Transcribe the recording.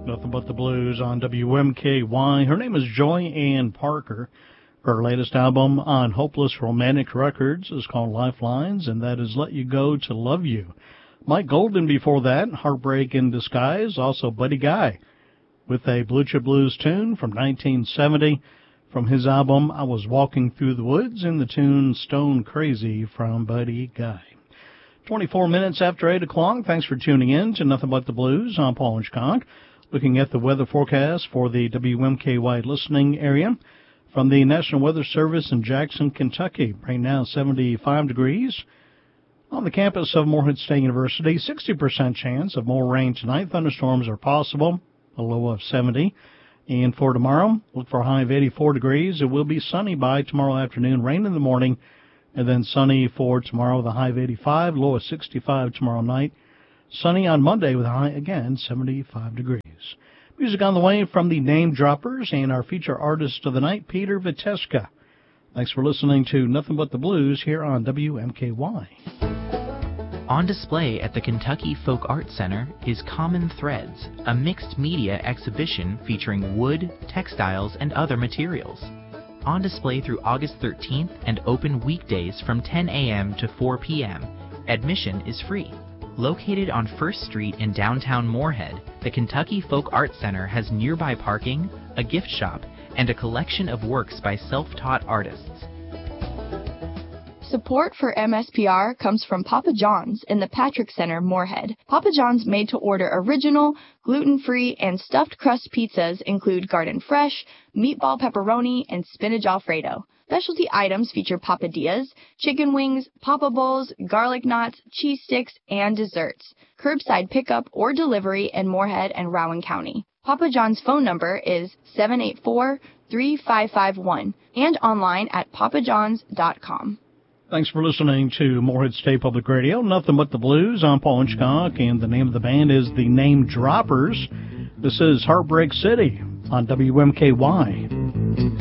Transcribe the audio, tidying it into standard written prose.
Nothing But the Blues on WMKY. Her name is Joy Ann Parker. Her latest album on Hopeless Romantic Records is called Lifelines, and that is Let You Go to Love You. Mike Golden before that, Heartbreak in Disguise, also Buddy Guy, with a Blue Chip Blues tune from 1970 from his album I Was Walking Through the Woods, and the tune Stone Crazy from Buddy Guy. 24 minutes after 8 o'clock. Thanks for tuning in to Nothing But the Blues. I'm Paul Hitchcock, looking at the weather forecast for the WMKY listening area from the National Weather Service in Jackson, Kentucky. Right now, 75 degrees. On the campus of Morehead State University, 60% chance of more rain tonight. Thunderstorms are possible, a low of 70. And for tomorrow, look for a high of 84 degrees. It will be sunny by tomorrow afternoon, rain in the morning, and then sunny for tomorrow with a high of 85, low of 65 tomorrow night. Sunny on Monday with a high, again, 75 degrees. Music on the way from the Name Droppers and our feature artist of the night, Peter Viteska. Thanks for listening to Nothing But the Blues here on WMKY. On display at the Kentucky Folk Arts Center is Common Threads, a mixed media exhibition featuring wood, textiles, and other materials. On display through August 13th and open weekdays from 10 a.m. to 4 p.m. Admission is free. Located on 1st Street in downtown Morehead, the Kentucky Folk Arts Center has nearby parking, a gift shop, and a collection of works by self-taught artists. Support for MSPR comes from Papa John's in the Patrick Center, Morehead. Papa John's made-to-order original, gluten-free, and stuffed crust pizzas include garden fresh, meatball pepperoni, and spinach alfredo. Specialty items feature papadillas, chicken wings, papa bowls, garlic knots, cheese sticks, and desserts. Curbside pickup or delivery in Morehead and Rowan County. Papa John's phone number is 784-3551 and online at papajohns.com. Thanks for listening to Morehead State Public Radio. Nothing But the Blues. I'm Paul Hitchcock, and the name of the band is the Name Droppers. This is Heartbreak City on WMKY.